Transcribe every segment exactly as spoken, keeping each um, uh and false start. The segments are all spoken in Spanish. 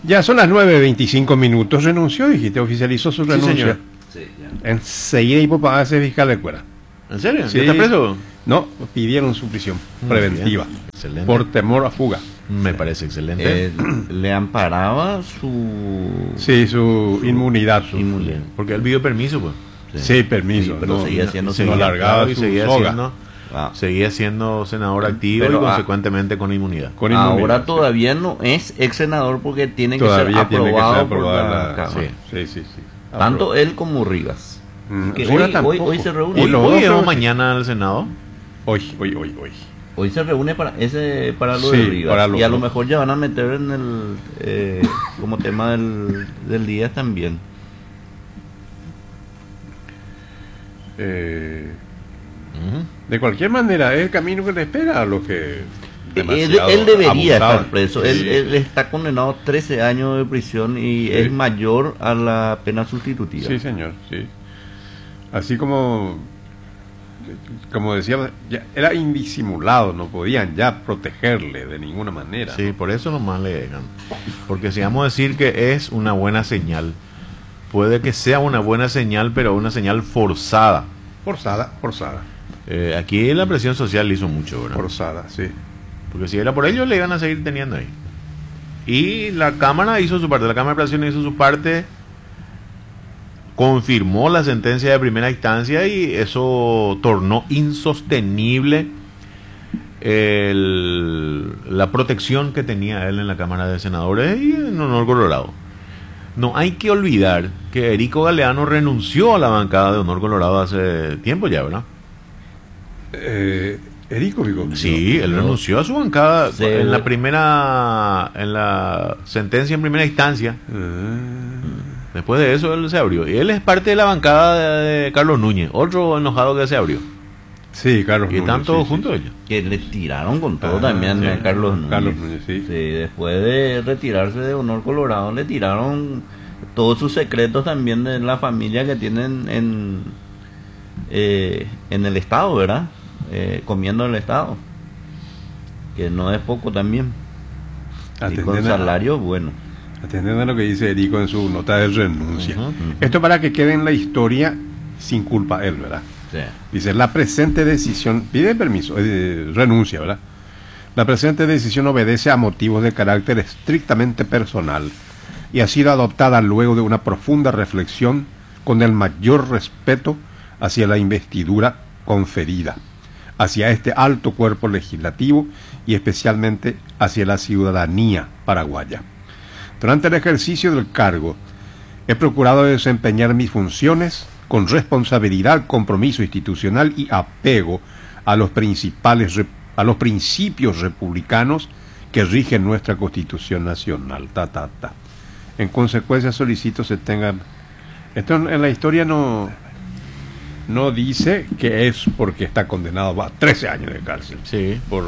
Ya son las nueve veinticinco minutos. Renunció, dijiste, oficializó su Sí, renuncia. señor. Sí, ya. Enseguida y para hacer fiscal de cuera. ¿En serio? Sí. ¿Ya está preso? No, pidieron su prisión Muy preventiva. bien. Excelente. Por temor a fuga. Me parece excelente. Eh, le amparaba su Sí, su inmunidad. Su, inmunidad. Porque él pidió permiso, pues. Sí, permiso. Sí, pero no, seguía siendo no senador. alargaba y su seguía soga. siendo, Ah. seguía siendo senador activo Pero, y ah, consecuentemente con inmunidad. Con inmunidad, Ahora sí. todavía no es ex senador porque tiene que Todavía ser tiene que ser aprobado por aprobada la la- Cámara. Sí, sí, sí. Tanto Aprobado. él como Rivas. Mm, Que Rivas hoy, tampoco. hoy, hoy se reúne. Y Hoy, los hoy dos o creo que- mañana al Senado. Hoy, hoy, hoy, hoy. Hoy se reúne para ese para lo Sí, de Rivas. para lo- y a lo mejor ya van a meter en el eh, como tema del, del día también. Eh, Ujú. de cualquier manera, es el camino que le espera a los que. Él, demasiado él debería abusaron. estar preso. Sí. Él, él está condenado a trece años de prisión y Sí. es mayor a la pena sustitutiva. Sí, señor, sí. Así como, como decía, ya era indisimulado, no podían ya protegerle de ninguna manera. Sí, por eso nomás le dejan. Porque si vamos a decir que es una buena señal, puede que sea una buena señal, pero una señal forzada. Forzada, forzada, Eh, aquí la presión social hizo mucho, ¿verdad? forzada, sí. Porque si era por ellos, le iban a seguir teniendo ahí. Y la Cámara hizo su parte, la Cámara de Apelaciones hizo su parte, confirmó la sentencia de primera instancia y eso tornó insostenible el- la protección que tenía él en la Cámara de Senadores y en Honor Colorado. No hay que olvidar que Erico Galeano renunció a la bancada de Honor Colorado hace tiempo ya, ¿verdad? Eh, Erico, digo. Sí, él no. renunció a su bancada Sí. en la primera, en la sentencia en primera instancia. Ah, Después de eso él se abrió. Y él es parte de la bancada de, de Carlos Núñez, otro enojado que se abrió. sí, Carlos Y están Núñez, todos sí, juntos sí. ellos. Que le tiraron con todo Ah, también sí. a Carlos Núñez. Carlos Núñez, sí. Después de retirarse de Honor Colorado, le tiraron todos sus secretos también de la familia que tienen en, eh, en el Estado, ¿verdad? Eh, comiendo en el Estado. Que no es poco también. Y con Atendiendo a- salario bueno. Atendiendo a lo que dice Erico en su nota de renuncia. Ujú, ujú. Esto para que quede en la historia sin culpa él, ¿verdad? Sí. Dice, la presente decisión, pide permiso, eh, renuncia, ¿verdad? La presente decisión obedece a motivos de carácter estrictamente personal y ha sido adoptada luego de una profunda reflexión con el mayor respeto hacia la investidura conferida, hacia este alto cuerpo legislativo y especialmente hacia la ciudadanía paraguaya. Durante el ejercicio del cargo, he procurado desempeñar mis funciones con responsabilidad, compromiso institucional y apego a los principales rep- a los principios republicanos que rigen nuestra Constitución Nacional. Ta, ta, ta. En consecuencia, solicito se tengan. Esto en en la historia no no dice que es porque está condenado a trece años de cárcel Sí. por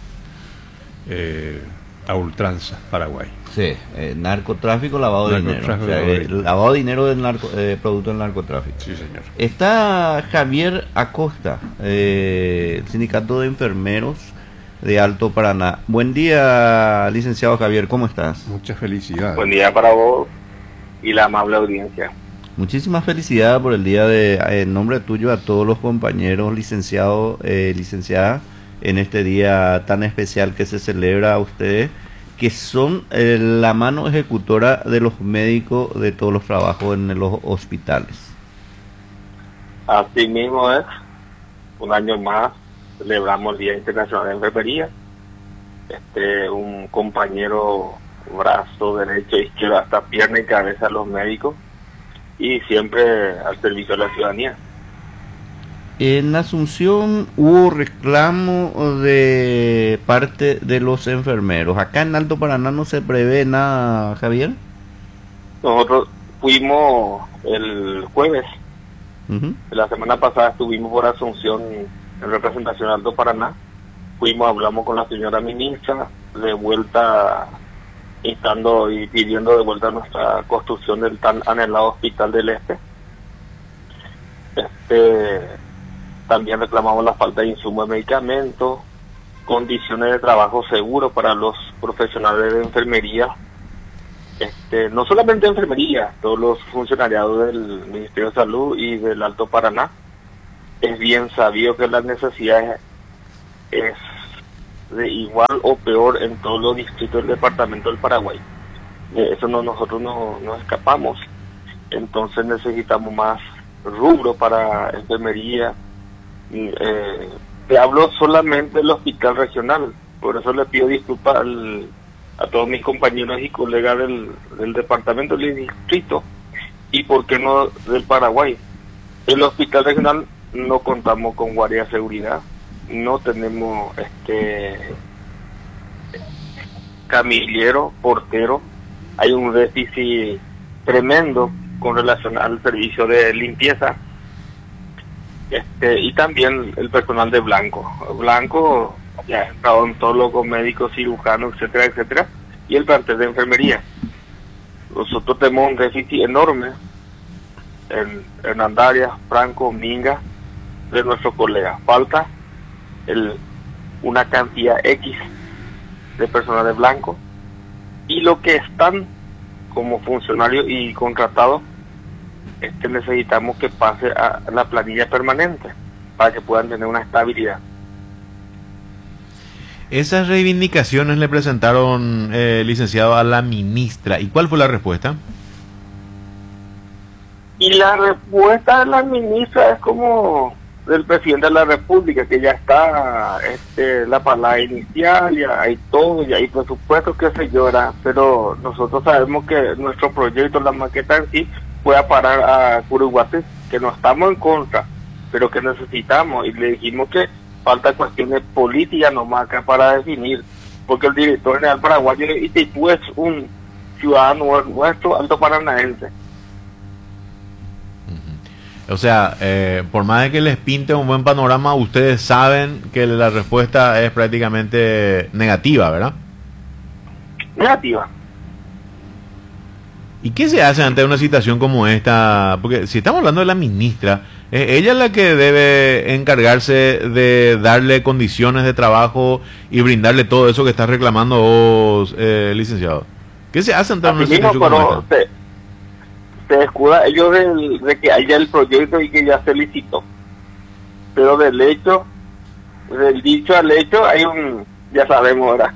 eh, a ultranza Paraguay. Sí, eh, narcotráfico, lavado de dinero. Narcotráfico, O sea, lavado de eh, dinero. lavado de dinero del narco, eh, producto del narcotráfico. Sí, señor. Está Javier Acosta, eh, el Sindicato de Enfermeros de Alto Paraná. Buen día, licenciado Javier, ¿cómo estás? Muchas felicidades. Buen día para vos y la amable audiencia. Muchísimas felicidades por el día de, en nombre tuyo a todos los compañeros licenciados, eh, licenciadas, en este día tan especial que se celebra a ustedes, que son eh, la mano ejecutora de los médicos de todos los trabajos en los hospitales. Así mismo es, un año más celebramos el Día Internacional de Enfermería. Este, un compañero, brazo derecho, izquierdo, hasta pierna y cabeza de los médicos, y siempre al servicio de la ciudadanía. En Asunción hubo reclamo de parte de los enfermeros. Acá en Alto Paraná no se prevé nada, Javier. Nosotros fuimos el jueves, Ujú. la semana pasada estuvimos por Asunción en representación de Alto Paraná. Fuimos, hablamos con la señora ministra, de vuelta instando y pidiendo de vuelta nuestra construcción del tan anhelado Hospital del Este. Este, también reclamamos la falta de insumos de medicamentos, condiciones de trabajo seguros para los profesionales de enfermería, este, no solamente enfermería, todos los funcionariados del Ministerio de Salud y del Alto Paraná, es bien sabido que la necesidad es, es de igual o peor en todos los distritos del departamento del Paraguay. De eso no, nosotros no nos escapamos. Entonces necesitamos más rubro para enfermería. Eh, te hablo solamente del hospital regional, por eso le pido disculpas al, a todos mis compañeros y colegas del, del departamento del distrito y por qué no del Paraguay. El hospital regional no contamos con guardia de seguridad, no tenemos este camillero, portero, hay un déficit tremendo con relación al servicio de limpieza, este y también el personal de blanco, blanco, ya, odontólogos, médicos, cirujanos, etcétera, etcétera, y el plantel de enfermería. Nosotros tenemos un déficit enorme en Hernandarias, Franco, Minga, de nuestros colegas. Falta el, una cantidad X de personal de blanco, y lo que están como funcionarios y contratados, este necesitamos que pase a la planilla permanente para que puedan tener una estabilidad. Esas reivindicaciones le presentaron, eh, licenciado, a la ministra. ¿Y cuál fue la respuesta? Y la respuesta de la ministra es como del presidente de la República, que ya está este, la palabra inicial, ya hay todo, ya hay presupuesto, qué sé yo, ¿verdad? Pero nosotros sabemos que nuestro proyecto, la maqueta en sí, puede parar a Curuguate, que no estamos en contra, pero que necesitamos, y le dijimos que falta cuestiones políticas nomás acá para definir, porque el director general paraguayo y Itaipú es un ciudadano nuestro, alto paranaense. O sea, eh, por más de que les pinte un buen panorama, ustedes saben que la respuesta es prácticamente negativa, ¿verdad? Negativa. ¿Y qué se hace ante una situación como esta? Porque si estamos hablando de la ministra, eh, ella es la que debe encargarse de darle condiciones de trabajo y brindarle todo eso que está reclamando vos, eh, licenciado. ¿Qué se hace ante una Así situación mismo, como esta? Se, se escuda ellos de, de que haya el proyecto y que ya se licitó. Pero del hecho, del dicho al hecho, hay un, ya sabemos ahora.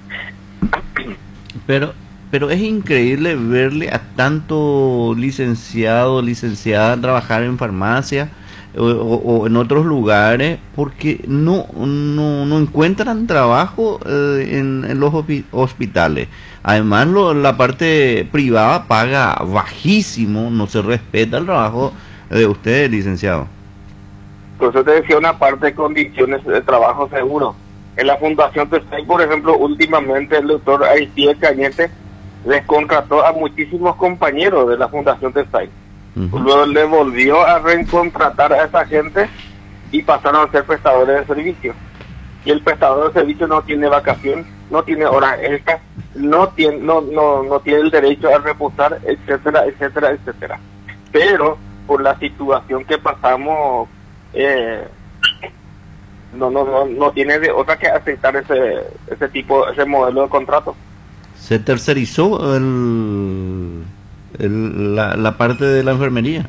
Pero pero es increíble verle a tanto licenciado, licenciada trabajar en farmacia o, o, o en otros lugares porque no no, no encuentran trabajo eh, en, en los hospitales. Además, lo, la parte privada paga bajísimo, no se respeta el trabajo de ustedes, licenciado. Por eso te decía una parte de condiciones de trabajo seguro. En la Fundación Testay, por ejemplo, últimamente el doctor Aristides Cañete les contrató a muchísimos compañeros de la Fundación Testay. Uh-huh. Luego le volvió a recontratar a esa gente y pasaron a ser prestadores de servicio. Y el prestador de servicio no tiene vacación, no tiene horas extras, no tiene, no, no, no tiene el derecho a reposar, etcétera, etcétera, etcétera. Pero por la situación que pasamos, eh, no, no, no, no tiene de otra que aceptar ese, ese tipo, ese modelo de contrato. Se tercerizó el, el, la, la parte de la enfermería.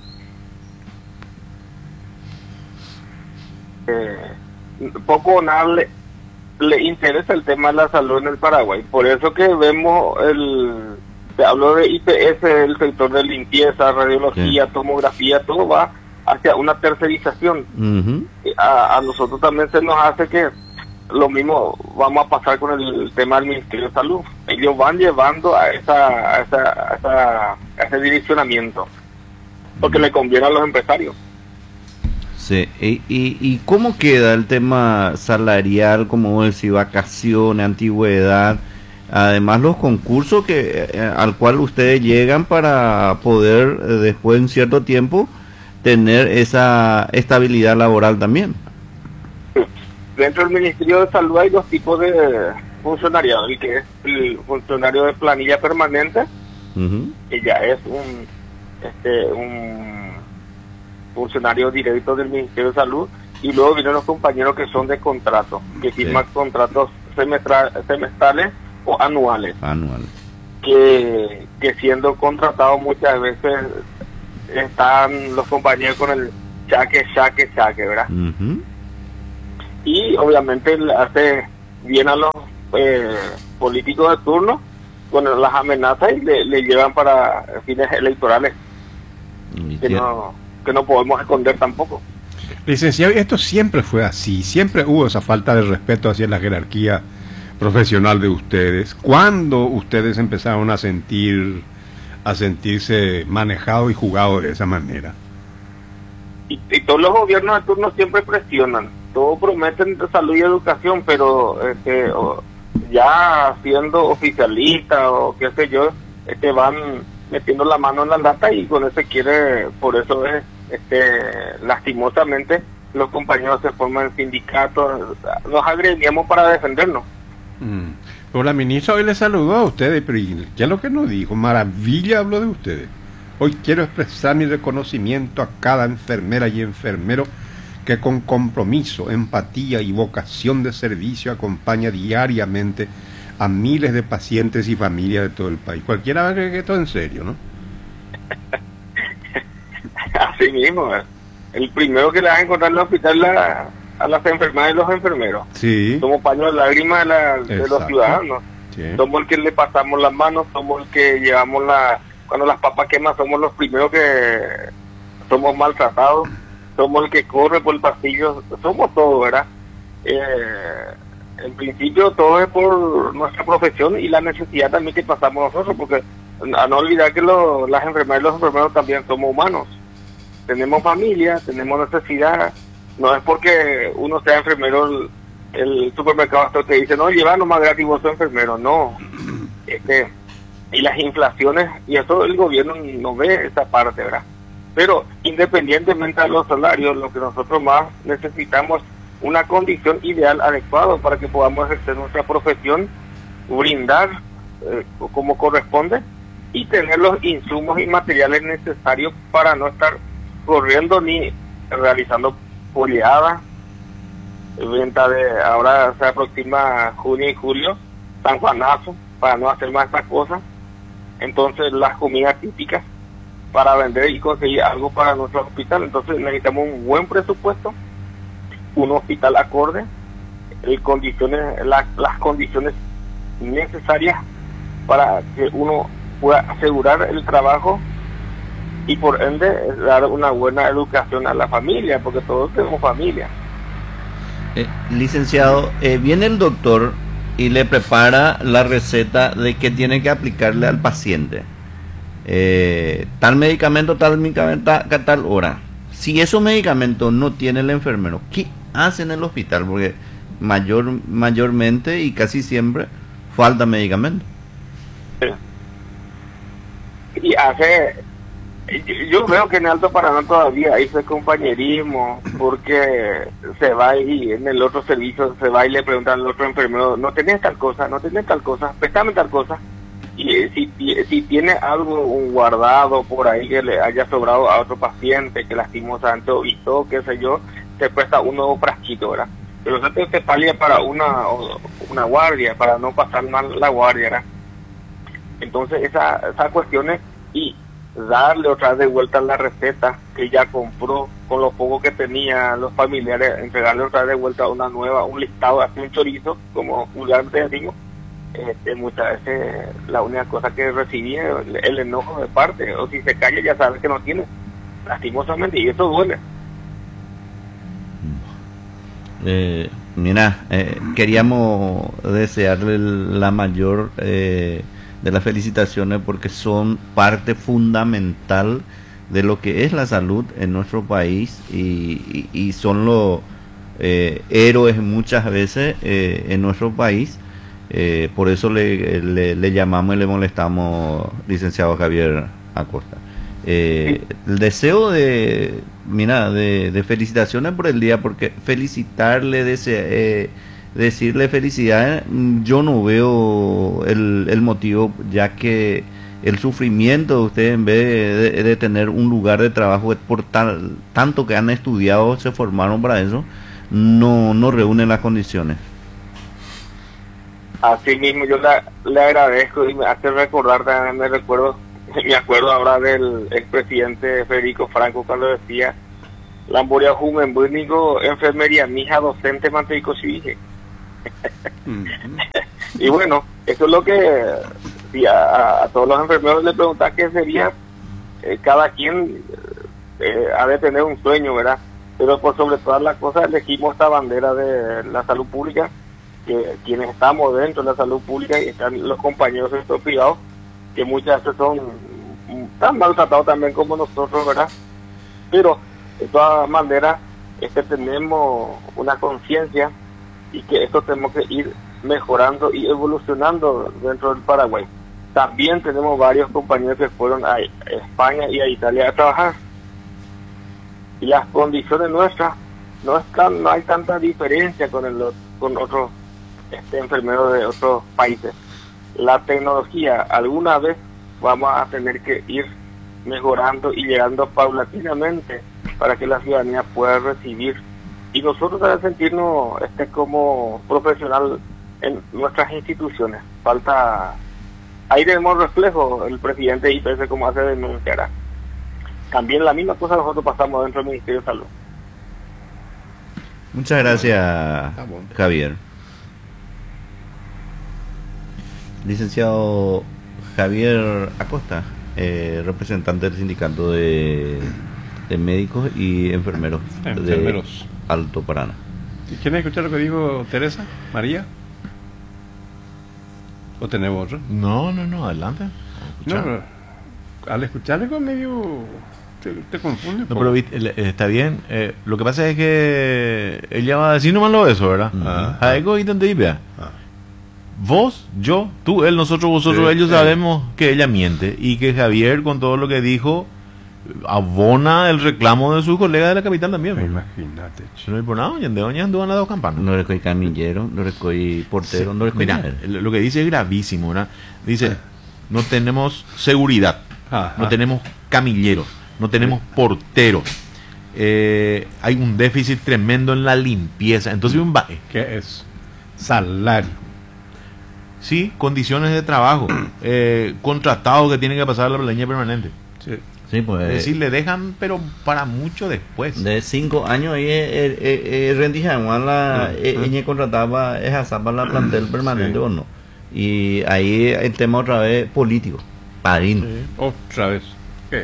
Eh, poco o nada le, le interesa el tema de la salud en el Paraguay. Por eso que vemos el, te hablo de I P S, el sector de limpieza, radiología, sí, tomografía, todo va hacia una tercerización. Uh-huh. A, a nosotros también se nos hace que lo mismo vamos a pasar con el tema del Ministerio de Salud. Ellos van llevando a esa a, esa, a, esa, a ese direccionamiento porque le conviene a los empresarios. Sí, y, y, y ¿cómo queda el tema salarial, como vos decís, vacaciones, antigüedad, además los concursos que eh, al cual ustedes llegan para poder eh, después en cierto tiempo tener esa estabilidad laboral también? Dentro del Ministerio de Salud hay dos tipos de funcionariado, el que es el funcionario de planilla permanente, uh-huh, que ya es un este un funcionario directo del Ministerio de Salud, y luego vienen los compañeros que son de contrato, que firman, sí, contratos semestra, semestrales o anuales. Anuales. que, que siendo contratados muchas veces están los compañeros con el chaque, chaque, chaque, ¿verdad? Ujú. Y obviamente le hace bien a los eh, políticos de turno con las amenazas y le, le llevan para fines electorales Y que tie- no, que no podemos esconder tampoco. Licenciado, esto siempre fue así, siempre hubo esa falta de respeto hacia la jerarquía profesional de ustedes. ¿Cuándo ustedes empezaron a sentir, a sentirse manejados y jugados de esa manera? Y, y todos los gobiernos de turno siempre presionan, todos prometen salud y educación, pero este, o, ya siendo oficialista o qué sé yo, este, van metiendo la mano en la lata y con eso quiere, por eso es, este, lastimosamente los compañeros se forman en sindicatos, nos agrediamos para defendernos. Mm. Pero la ministra hoy le saludó a ustedes, pero ¿y ¿qué es lo que nos dijo? Maravilla habló de ustedes. Hoy quiero expresar mi reconocimiento a cada enfermera y enfermero que con compromiso, empatía y vocación de servicio acompaña diariamente a miles de pacientes y familias de todo el país. Cualquiera va a creer que esto es en serio, ¿no? Así mismo, ¿eh? El primero que le vas a encontrar en el hospital la, a las enfermeras y los enfermeros. Sí. Somos paños de lágrimas de, la- de los Exacto. ciudadanos. Sí. Somos el que le pasamos las manos, somos el que llevamos la... Cuando las papas queman, somos los primeros que somos maltratados, somos el que corre por el pasillo, somos todos, ¿verdad? Eh, en principio todo es por nuestra profesión y la necesidad también que pasamos nosotros, porque a no olvidar que lo- las enfermeras y los enfermeros también somos humanos. Tenemos familia, tenemos necesidad, no es porque uno sea enfermero el, el supermercado hasta te dice, no, lleva nomás gratis vos sos enfermero, no. Este, y las inflaciones, y eso el gobierno no ve esa parte, ¿verdad? Pero independientemente de los salarios, lo que nosotros más necesitamos es una condición ideal adecuada para que podamos ejercer nuestra profesión, brindar eh, como corresponde y tener los insumos y materiales necesarios para no estar corriendo ni realizando oleadas, venta de, ahora se aproxima junio y julio, San Juanazo, para no hacer más estas cosas. Entonces las comidas típicas para vender y conseguir algo para nuestro hospital. Entonces necesitamos un buen presupuesto, un hospital acorde, y condiciones, la- las condiciones necesarias para que uno pueda asegurar el trabajo y por ende dar una buena educación a la familia, porque todos tenemos familia. Eh, licenciado, eh, viene el doctor y le prepara la receta de que tiene que aplicarle al paciente. Eh, tal medicamento, tal medicamento, tal, tal hora. Si esos medicamentos no tiene el enfermero, ¿qué hace en el hospital? Porque mayor, mayormente y casi siempre falta medicamento. Y hace, yo, yo veo que en Alto Paraná todavía hay ese compañerismo, porque se va y en el otro servicio se va y le preguntan al otro enfermero, no tenés tal cosa, no tenés tal cosa, préstame tal cosa. Y eh, si, ti- si tiene algo un guardado por ahí que le haya sobrado a otro paciente que lastimosamente evitó, qué sé yo, te presta un nuevo frasquito, ¿verdad? Pero eso te, te palia para una, o- una guardia, para no pasar mal la guardia, ¿verdad? Entonces esa, esas cuestiones y darle otra vez de vuelta la receta que ya compró con lo poco que tenía los familiares, entregarle otra vez de vuelta una nueva, un listado, así un chorizo, como vulgarmente decimos. Este, muchas veces la única cosa que recibí es el, el enojo de parte, o si se calla ya sabe que no tiene, lastimosamente, y eso duele. Eh, mira, eh, queríamos desearle la mayor eh, de las felicitaciones porque son parte fundamental de lo que es la salud en nuestro país y, y- y son los eh, héroes muchas veces eh, en nuestro país. Eh, por eso le, le, le llamamos y le molestamos, licenciado Javier Acosta. Eh, el deseo de, mira, de, de felicitaciones por el día, porque felicitarle, dese- eh, decirle felicidades, mm, yo no veo el, el motivo, ya que el sufrimiento de ustedes, en vez de, de- de tener un lugar de trabajo, por tal, tanto que han estudiado, se formaron para eso, no, no reúnen las condiciones. Así mismo yo le, le agradezco y me hace recordar también, me recuerdo, me acuerdo ahora del expresidente Federico Franco cuando decía Lamboria Jumen Búnico, enfermería, mija docente manteico civil. Y bueno, eso es lo que si a, a todos los enfermeros le preguntan qué sería, eh, cada quien eh, ha de tener un sueño, ¿verdad? Pero por sobre todas las cosas elegimos esta bandera de la salud pública, que quienes estamos dentro de la salud pública y están los compañeros del sector privado, que muchas veces son tan maltratados también como nosotros, ¿verdad? Pero de todas maneras este, tenemos una conciencia y que esto tenemos que ir mejorando y evolucionando dentro del Paraguay. También tenemos varios compañeros que fueron a España y a Italia a trabajar. Y las condiciones nuestras no están, no hay tanta diferencia con el con otros este, enfermeros de otros países. La tecnología alguna vez vamos a tener que ir mejorando y llegando paulatinamente para que la ciudadanía pueda recibir y nosotros debemos sentirnos este como profesional en nuestras instituciones. Falta, ahí tenemos reflejo el presidente de I P S como hace denunciará. También la misma cosa nosotros pasamos dentro del Ministerio de Salud. Muchas gracias, Javier. Licenciado Javier Acosta, eh, representante del sindicato de, de médicos y enfermeros, enfermeros de Alto Paraná. ¿Quieren escuchar lo que dijo Teresa? ¿María? ¿O tenemos otro? No, no, no, adelante. No, no, al escucharle con medio te, te confunde. No, pero está bien. Eh, lo que pasa es que ella va a decir nomás lo de eso, ¿verdad? Ah, ah, algo ah. Vos, yo, tú, él, nosotros, vosotros, sí, ellos sí. sabemos que ella miente y que Javier, con todo lo que dijo, abona el reclamo de sus colegas de la capital también. Imagínate. No hay por nada, de doña anduvo las dos campanas. No recoy camillero, no recoy portero, Sí. no recoy Mira, nada. lo que dice es gravísimo, ¿verdad? Dice, no tenemos seguridad, Ajá. no tenemos camilleros, no tenemos porteros. Eh, hay un déficit tremendo en la limpieza. Entonces, un ba- ¿Qué es? Salario. sí, condiciones de trabajo, eh, contratados que tienen que pasar la leña permanente. Sí. Sí, pues. Es decir, le dejan, pero para mucho después. De cinco años ahí eh, eh, rendija la Mm, eh, mm. ella contrataba esa para la plantel permanente Sí. o no. Y ahí el tema otra vez político, padrino. Sí. Otra vez. ¿Qué?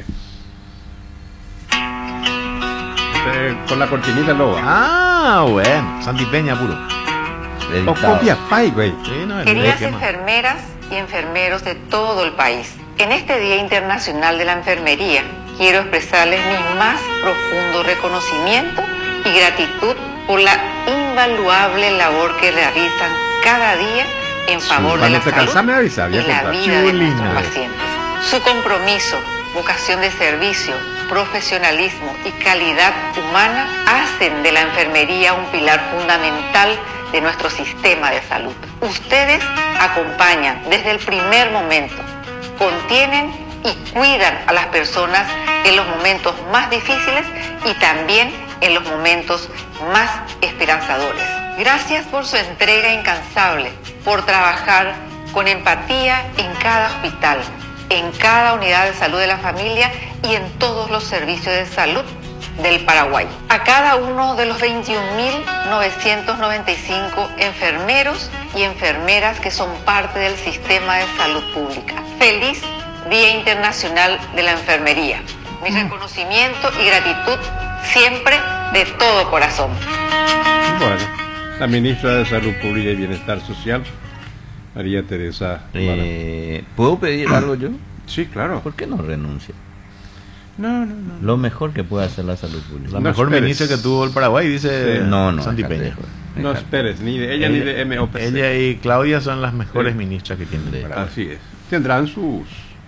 Este, con la cortinita loba. Ah, bueno, Santipeña puro. O Editado. copia pay, güey. Sí, no, el Queridas esquema. enfermeras y enfermeros de todo el país, en este Día Internacional de la Enfermería, quiero expresarles mi más profundo reconocimiento y gratitud por la invaluable labor que realizan cada día en favor de Cuando la te salud cansas me avisa, y voy a la contar. vida de Chulina. nuestros pacientes. Su compromiso, vocación de servicio, profesionalismo y calidad humana hacen de la enfermería un pilar fundamental de nuestro sistema de salud. Ustedes acompañan desde el primer momento, contienen y cuidan a las personas en los momentos más difíciles y también en los momentos más esperanzadores. Gracias por su entrega incansable, por trabajar con empatía en cada hospital, en cada unidad de salud de la familia y en todos los servicios de salud del Paraguay. A cada uno de los veintiún mil novecientos noventa y cinco enfermeros y enfermeras que son parte del sistema de salud pública. Feliz Día Internacional de la Enfermería. Mi reconocimiento y gratitud siempre de todo corazón. Bueno, la ministra de Salud Pública y Bienestar Social, María Teresa. Eh, ¿Puedo pedir algo yo? Sí, claro. ¿Por qué no renuncia? No, no, no. Lo mejor que puede hacer la salud pública. La No mejor esperes. ministra que tuvo el Paraguay, dice Sí. No, no. Santipeña. déjate, No déjate. esperes, ni de ella, ni de M O P C. Ella y Claudia son las mejores Sí. ministras que tiene el Paraguay. Así es. Tendrán sus...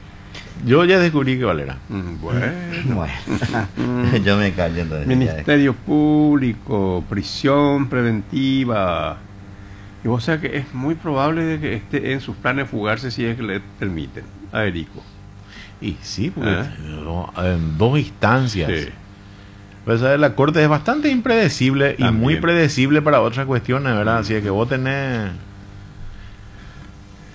Yo ya descubrí que Valera. Mm, Bueno. Bueno, yo me callo entonces. Ministerio Público, prisión preventiva. Y vos sabés que es muy probable de que esté en sus planes fugarse si es que le permiten a Erico. Y sí, porque ¿Eh? do- en dos instancias. Sí. Pues, ¿sabes? La corte es bastante impredecible y También. muy predecible para otras cuestiones, ¿verdad? Así es que vos tenés...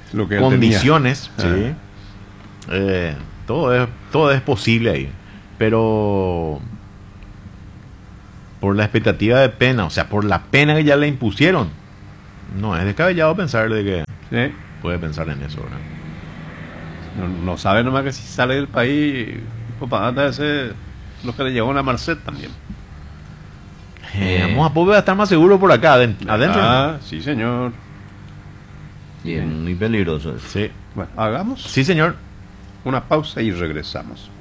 lo que él condiciones, tenía. sí. Eh, todo es, todo es posible ahí. Pero por la expectativa de pena, o sea, por la pena que ya le impusieron, no es descabellado pensar de que Sí. puede pensar en eso, ¿verdad? No, no sabe nomás que si sale del país, propaganda ese lo que le llegó a Marcet también. Eh, vamos a poder estar más seguros por acá, aden- adentro. Ah, sí, señor. Y es muy peligroso eso. Sí, Bueno, hagamos sí, señor. una pausa y regresamos.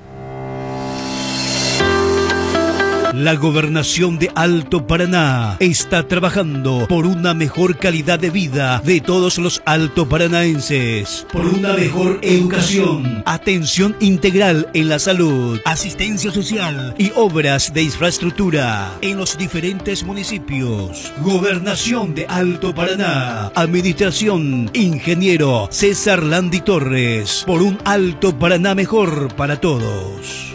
La Gobernación de Alto Paraná está trabajando por una mejor calidad de vida de todos los altoparanaenses, por una mejor educación, atención integral en la salud, asistencia social y obras de infraestructura en los diferentes municipios. Gobernación de Alto Paraná, Administración, Ingeniero César Landi Torres, por un Alto Paraná mejor para todos.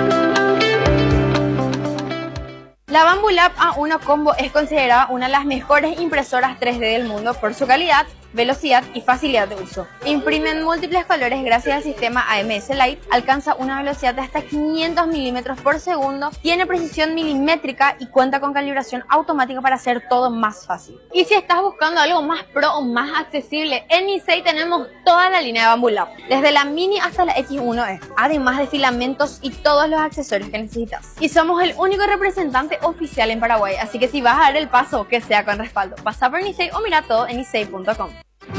La Bambu Lab A uno Combo es considerada una de las mejores impresoras tres D del mundo por su calidad, velocidad y facilidad de uso. Imprime en múltiples colores gracias al sistema A M S Light, alcanza una velocidad de hasta quinientos milímetros por segundo, tiene precisión milimétrica y cuenta con calibración automática para hacer todo más fácil. Y si estás buscando algo más pro o más accesible, en Nisei tenemos toda la línea de Bambu Lab, desde la Mini hasta la X uno E, además de filamentos y todos los accesorios que necesitas. Y somos el único representante oficial en Paraguay, así que si vas a dar el paso, que sea con respaldo. Pasa por Nisei o mira todo en nisei punto com.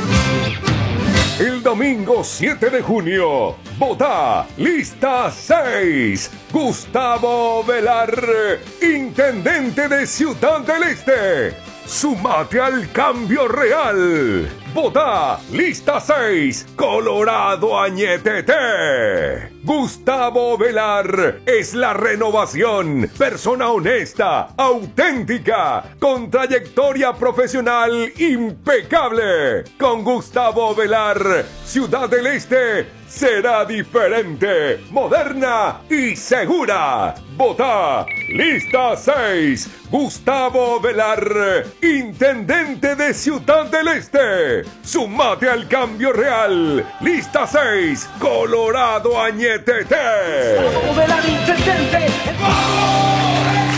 El domingo siete de junio, vota lista seis. Gustavo Velar, intendente de Ciudad del Este. Sumate al cambio real. Vota lista seis. Colorado Añetete. Gustavo Velar es la renovación. Persona honesta, auténtica, con trayectoria profesional impecable. Con Gustavo Velar, Ciudad del Este será diferente, moderna y segura. Vota lista seis. Gustavo Velar, intendente de Ciudad del Este. Sumate al cambio real. Lista seis. Colorado Añetete. Gustavo Velar, intendente. ¡Vamos!